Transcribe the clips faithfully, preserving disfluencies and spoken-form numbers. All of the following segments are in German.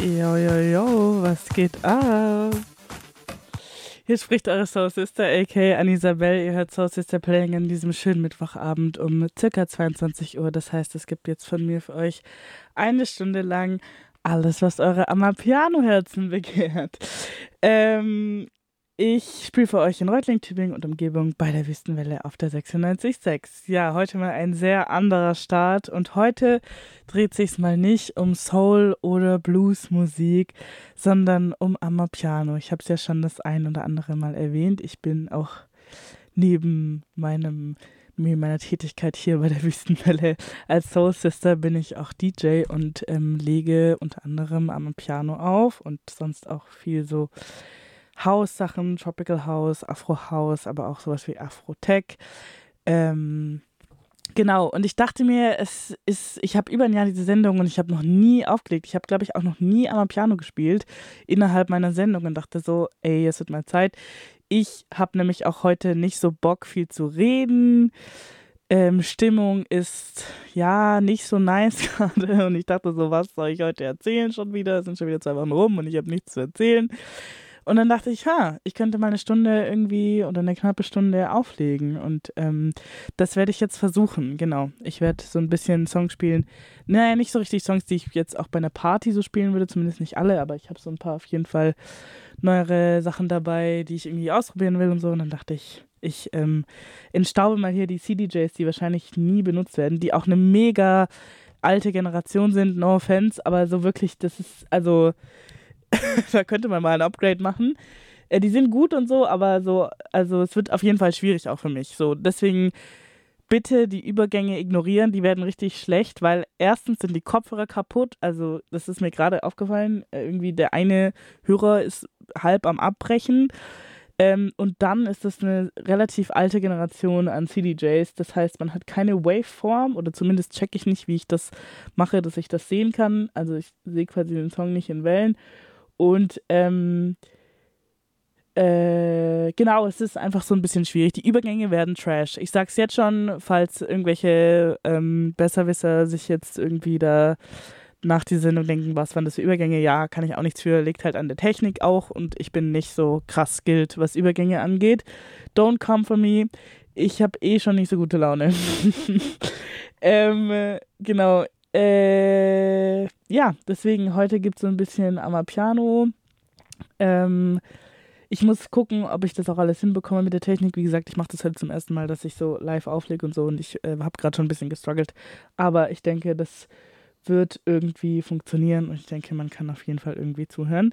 Jo, jo, jo, was geht ab? Hier spricht eure Soul Sister, aka Anisabel. Ihr hört Soul Sister Playing an diesem schönen Mittwochabend um circa zweiundzwanzig Uhr. Das heißt, es gibt jetzt von mir für euch eine Stunde lang alles, was eure Amapiano-Herzen begehrt. Ähm, ich spiele für euch in Reutling, Tübingen und Umgebung bei der Wüstenwelle auf der sechsundneunzig Komma sechs. Ja, heute mal ein sehr anderer Start und heute dreht sich's mal nicht um Soul- oder Bluesmusik, sondern um Amapiano. Ich habe es ja schon das ein oder andere Mal erwähnt. Ich bin auch neben meinem neben meiner Tätigkeit hier bei der Wüstenwelle als Soul Sister bin ich auch D J und ähm, lege unter anderem Amapiano auf und sonst auch viel so House-Sachen, Tropical House, Afro-House, aber auch sowas wie Afro-Tech. Ähm, genau, und ich dachte mir, es ist, ich habe über ein Jahr diese Sendung und ich habe noch nie aufgelegt. Ich habe, glaube ich, auch noch nie Amapiano gespielt innerhalb meiner Sendung und dachte so, ey, es wird mal Zeit. Ich habe nämlich auch heute nicht so Bock, viel zu reden. Ähm, Stimmung ist, ja, nicht so nice gerade und ich dachte so, was soll ich heute erzählen schon wieder? Es sind schon wieder zwei Wochen rum und ich habe nichts zu erzählen. Und dann dachte ich, ha, ich könnte mal eine Stunde irgendwie oder eine knappe Stunde auflegen. Und ähm, das werde ich jetzt versuchen, genau. Ich werde so ein bisschen Songs spielen. Naja, nicht so richtig Songs, die ich jetzt auch bei einer Party so spielen würde, zumindest nicht alle, aber ich habe so ein paar auf jeden Fall neuere Sachen dabei, die ich irgendwie ausprobieren will und so. Und dann dachte ich, ich ähm, entstaube mal hier die C D Js, die wahrscheinlich nie benutzt werden, die auch eine mega alte Generation sind, no offense, aber so wirklich, das ist, also da könnte man mal ein Upgrade machen. Äh, die sind gut und so, aber so, also es wird auf jeden Fall schwierig auch für mich. So, deswegen bitte die Übergänge ignorieren, die werden richtig schlecht, weil erstens sind die Kopfhörer kaputt, also das ist mir gerade aufgefallen, äh, irgendwie der eine Hörer ist halb am Abbrechen. Ähm, und dann ist das eine relativ alte Generation an C D Js. Das heißt, man hat keine Waveform oder zumindest checke ich nicht, wie ich das mache, dass ich das sehen kann. Also ich sehe quasi den Song nicht in Wellen. Und ähm, äh, genau, es ist einfach so ein bisschen schwierig. Die Übergänge werden Trash. Ich sag's jetzt schon, falls irgendwelche ähm, Besserwisser sich jetzt irgendwie da nach dieser Sendung denken, was waren das für Übergänge? Ja, kann ich auch nichts für, liegt halt an der Technik auch und ich bin nicht so krass skilled, was Übergänge angeht. Don't come for me. Ich habe eh schon nicht so gute Laune. ähm, äh, genau. Äh, ja, deswegen heute gibt es so ein bisschen Amapiano. Ähm, ich muss gucken, ob ich das auch alles hinbekomme mit der Technik. Wie gesagt, ich mache das heute zum ersten Mal, dass ich so live auflege und so und ich äh, habe gerade schon ein bisschen gestruggelt. Aber ich denke, das wird irgendwie funktionieren und ich denke, man kann auf jeden Fall irgendwie zuhören.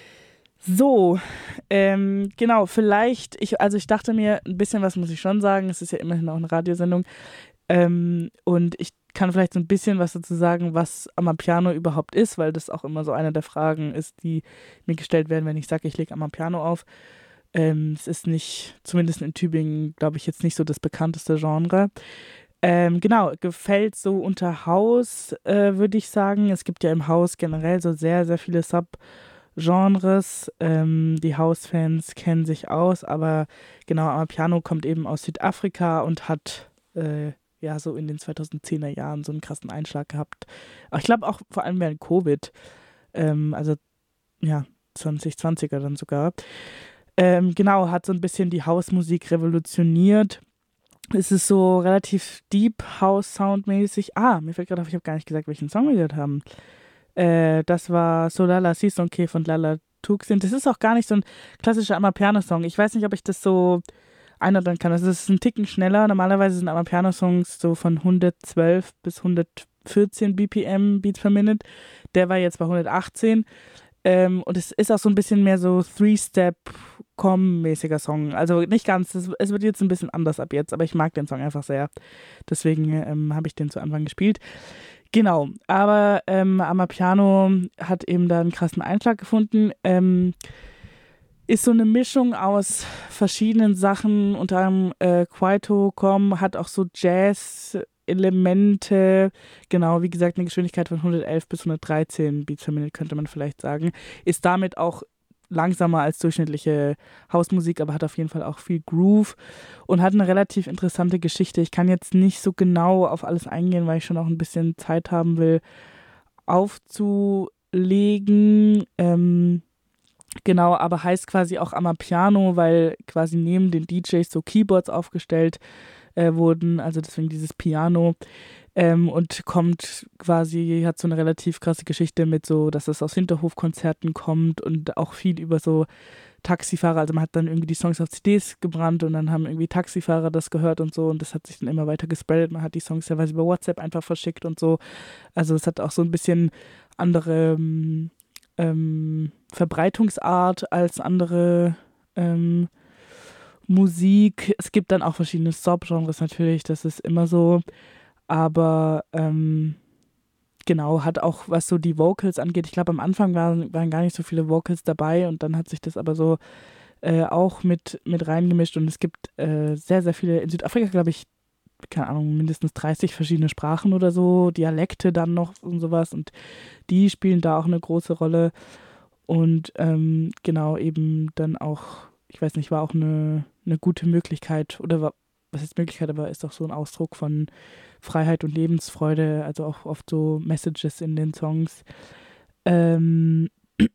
So, ähm, genau, vielleicht, ich, also ich dachte mir, ein bisschen was muss ich schon sagen, es ist ja immerhin auch eine Radiosendung ähm, und ich kann vielleicht so ein bisschen was dazu sagen, was Amapiano überhaupt ist, weil das auch immer so eine der Fragen ist, die mir gestellt werden, wenn ich sage, ich lege Amapiano auf. Ähm, es ist nicht, zumindest in Tübingen, glaube ich, jetzt nicht so das bekannteste Genre. Ähm, genau, gefällt so unter House, äh, würde ich sagen. Es gibt ja im House generell so sehr, sehr viele Subgenres. Ähm, die House-Fans kennen sich aus, aber genau, Amapiano kommt eben aus Südafrika und hat äh, ja so in den zweitausendzehner Jahren so einen krassen Einschlag gehabt. Aber ich glaube auch vor allem während Covid, ähm, also ja, zwanzig zwanziger dann sogar. Ähm, genau, hat so ein bisschen die House-Musik revolutioniert. Es ist so relativ Deep House Sound-mäßig. Ah, mir fällt gerade auf, ich habe gar nicht gesagt, welchen Song wir gehört haben. Äh, das war Solala Sisonke von Lala Tuxin. Das ist auch gar nicht so ein klassischer Amapiano-Song. Ich weiß nicht, ob ich das so einordnen kann. Also es ist ein Ticken schneller. Normalerweise sind Amapiano-Songs so von hundertzwölf bis hundertvierzehn B P M, Beats per Minute. Der war jetzt bei hundertachtzehn. Ähm, und es ist auch so ein bisschen mehr so Three-Step-Com-mäßiger Song. Also nicht ganz, es, es wird jetzt ein bisschen anders ab jetzt, aber ich mag den Song einfach sehr. Deswegen ähm, habe ich den zu Anfang gespielt. Genau, aber ähm, Amapiano hat eben da einen krassen Einschlag gefunden. Ähm, ist so eine Mischung aus verschiedenen Sachen, unter anderem äh, Kwaito.com hat auch so Jazz-Elemente, genau, wie gesagt, eine Geschwindigkeit von hundertelf bis hundertdreizehn Beats per Minute könnte man vielleicht sagen, ist damit auch langsamer als durchschnittliche Hausmusik, aber hat auf jeden Fall auch viel Groove und hat eine relativ interessante Geschichte. Ich kann jetzt nicht so genau auf alles eingehen, weil ich schon auch ein bisschen Zeit haben will, aufzu auflegen. Ähm, genau, aber heißt quasi auch Amapiano, weil quasi neben den D Js so Keyboards aufgestellt äh, wurden, also deswegen dieses Piano. Ähm, und kommt quasi, hat so eine relativ krasse Geschichte mit so, dass es aus Hinterhofkonzerten kommt und auch viel über so Taxifahrer, also man hat dann irgendwie die Songs auf C Ds gebrannt und dann haben irgendwie Taxifahrer das gehört und so und das hat sich dann immer weiter gespreadet. Man hat die Songs teilweise über WhatsApp einfach verschickt und so. Also es hat auch so ein bisschen andere ähm, ähm, Verbreitungsart als andere ähm, Musik. Es gibt dann auch verschiedene Subgenres natürlich, das ist immer so. Aber ähm, genau, hat auch, was so die Vocals angeht, ich glaube, am Anfang waren, waren gar nicht so viele Vocals dabei und dann hat sich das aber so äh, auch mit, mit reingemischt und es gibt äh, sehr, sehr viele, in Südafrika, glaube ich, keine Ahnung, mindestens dreißig verschiedene Sprachen oder so, Dialekte dann noch und sowas und die spielen da auch eine große Rolle und ähm, genau, eben dann auch, ich weiß nicht, war auch eine, eine gute Möglichkeit oder war, was ist Möglichkeit, aber ist auch so ein Ausdruck von Freiheit und Lebensfreude, also auch oft so Messages in den Songs. Ähm,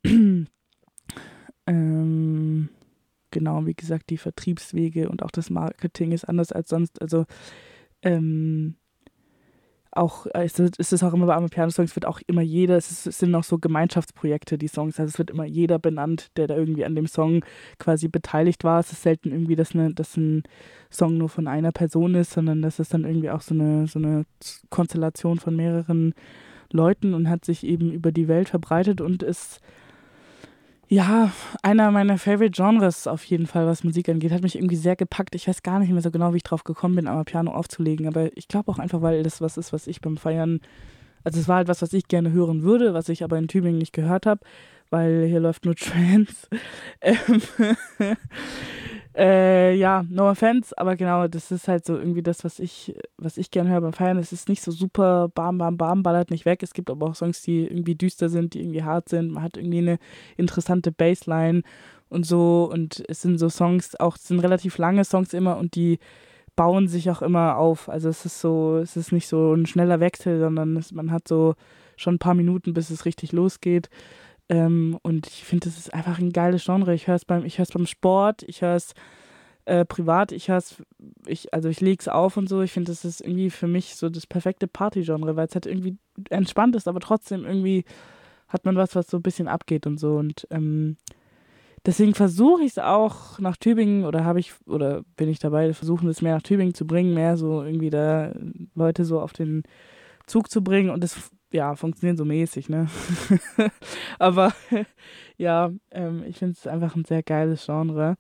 ähm, genau, wie gesagt, die Vertriebswege und auch das Marketing ist anders als sonst. Also ähm, auch, äh, es ist es ist auch immer bei Amapiano-Songs, wird auch immer jeder, es, ist, es sind auch so Gemeinschaftsprojekte, die Songs, also es wird immer jeder benannt, der da irgendwie an dem Song quasi beteiligt war. Es ist selten irgendwie, dass, eine, dass ein Song nur von einer Person ist, sondern das ist dann irgendwie auch so eine, so eine Konstellation von mehreren Leuten und hat sich eben über die Welt verbreitet und ist ja, einer meiner Favorite Genres auf jeden Fall, was Musik angeht, hat mich irgendwie sehr gepackt. Ich weiß gar nicht mehr so genau, wie ich drauf gekommen bin, Amapiano aufzulegen, aber ich glaube auch einfach, weil das was ist, was ich beim Feiern, also es war halt was, was ich gerne hören würde, was ich aber in Tübingen nicht gehört habe, weil hier läuft nur Trance. Ähm, äh, ja, no offense, aber genau, das ist halt so irgendwie das, was ich, was ich gerne höre beim Feiern. Es ist nicht so super bam, bam, bam, ballert nicht weg. Es gibt aber auch Songs, die irgendwie düster sind, die irgendwie hart sind. Man hat irgendwie eine interessante Bassline und so. Und es sind so Songs, auch es sind relativ lange Songs immer und die bauen sich auch immer auf. Also es ist so, es ist nicht so ein schneller Wechsel, sondern es, man hat so schon ein paar Minuten, bis es richtig losgeht. Ähm, und ich finde, das ist einfach ein geiles Genre. Ich höre es beim, ich höre es beim Sport, ich höre es äh, privat, ich höre es, ich, also ich lege es auf und so. Ich finde, das ist irgendwie für mich so das perfekte Party-Genre, weil es halt irgendwie entspannt ist, aber trotzdem irgendwie hat man was, was so ein bisschen abgeht und so. Und ähm, deswegen versuche ich es auch nach Tübingen oder habe ich, oder bin ich dabei, versuchen es mehr nach Tübingen zu bringen, mehr so irgendwie da Leute so auf den Zug zu bringen und das ja, funktioniert so mäßig, ne? Aber ja, ähm, ich finde es einfach ein sehr geiles Genre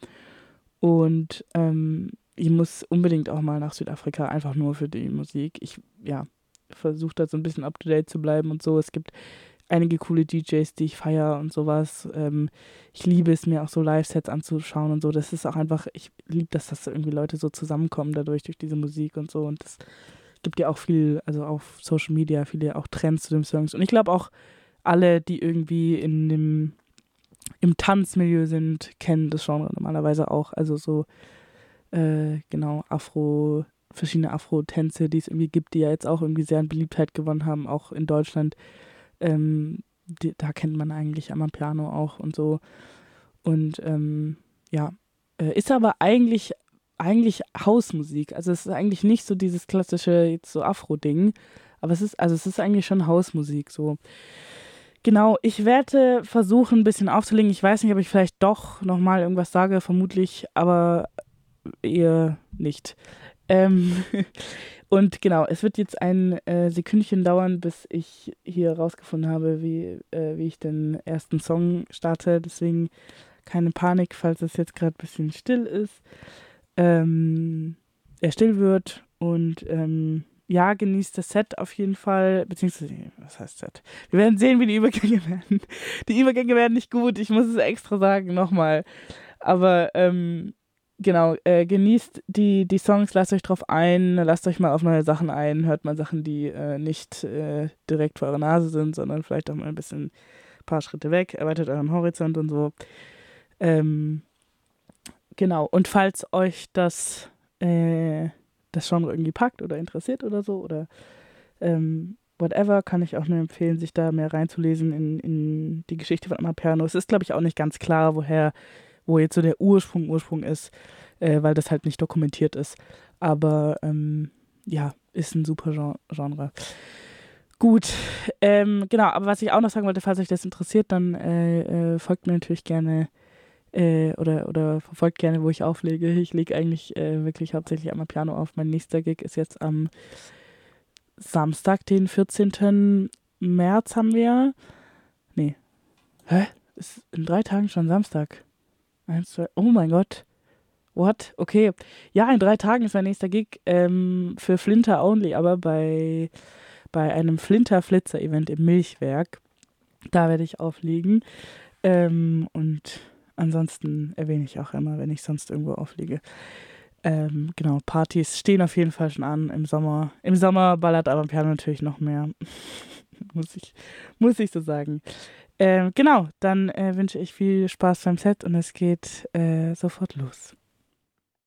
und ähm, ich muss unbedingt auch mal nach Südafrika, einfach nur für die Musik. Ich, ja, versuche da so ein bisschen up to date zu bleiben und so. Es gibt einige coole D Js, die ich feiere und sowas. Ähm, ich liebe es, mir auch so Live-Sets anzuschauen und so. Das ist auch einfach, ich liebe das, dass da irgendwie Leute so zusammenkommen dadurch, durch diese Musik und so. Und das gibt ja auch viel, also auf Social Media, viele auch Trends zu den Songs. Und ich glaube auch alle, die irgendwie in dem, im Tanzmilieu sind, kennen das Genre normalerweise auch. Also so, äh, genau, Afro, verschiedene Afro-Tänze, die es irgendwie gibt, die ja jetzt auch irgendwie sehr an Beliebtheit gewonnen haben, auch in Deutschland. Ähm, die, da kennt man eigentlich Amapiano auch und so. Und ähm, ja, äh, ist aber eigentlich, eigentlich Hausmusik. Also es ist eigentlich nicht so dieses klassische, jetzt so Afro-Ding. Aber es ist, also es ist eigentlich schon Hausmusik so. Genau, ich werde versuchen, ein bisschen aufzulegen. Ich weiß nicht, ob ich vielleicht doch nochmal irgendwas sage, vermutlich, aber eher nicht. Ähm, und genau, es wird jetzt ein äh, Sekündchen dauern, bis ich hier rausgefunden habe, wie, äh, wie ich den ersten Song starte. Deswegen keine Panik, falls es jetzt gerade ein bisschen still ist. Ähm, er still wird und ähm, ja, genießt das Set auf jeden Fall, beziehungsweise, was heißt Set? Wir werden sehen, wie die Übergänge werden. Die Übergänge werden nicht gut, ich muss es extra sagen, nochmal. Aber ähm, genau, äh, genießt die, die Songs, lasst euch drauf ein, lasst euch mal auf neue Sachen ein, hört mal Sachen, die äh, nicht äh, direkt vor eurer Nase sind, sondern vielleicht auch mal ein bisschen ein paar Schritte weg, erweitert euren Horizont und so. Ähm, genau, und falls euch das, äh, das Genre irgendwie packt oder interessiert oder so, oder ähm, whatever, kann ich auch nur empfehlen, sich da mehr reinzulesen in, in die Geschichte von Amapiano. Es ist, glaube ich, auch nicht ganz klar, woher, wo jetzt so der Ursprung Ursprung ist, äh, weil das halt nicht dokumentiert ist. Aber ähm, ja, ist ein super Gen- Genre. Gut, ähm, genau, aber was ich auch noch sagen wollte, falls euch das interessiert, dann äh, äh, folgt mir natürlich gerne äh, oder, oder verfolgt gerne, wo ich auflege. Ich lege eigentlich äh, wirklich hauptsächlich einmal Piano auf. Mein nächster Gig ist jetzt am Samstag, den vierzehnten März haben wir. Nee, hä? Ist in drei Tagen schon Samstag. Eins, zwei, oh mein Gott. What? Okay. Ja, in drei Tagen ist mein nächster Gig ähm, für Flinter Only, aber bei, bei einem Flinter-Flitzer-Event im Milchwerk. Da werde ich auflegen. Ähm, und ansonsten erwähne ich auch immer, wenn ich sonst irgendwo aufliege. Ähm, genau, Partys stehen auf jeden Fall schon an im Sommer. Im Sommer ballert aber Piano natürlich noch mehr. muss ich, muss ich so sagen. Ähm, genau, dann äh, wünsche ich viel Spaß beim Set und es geht äh, sofort los.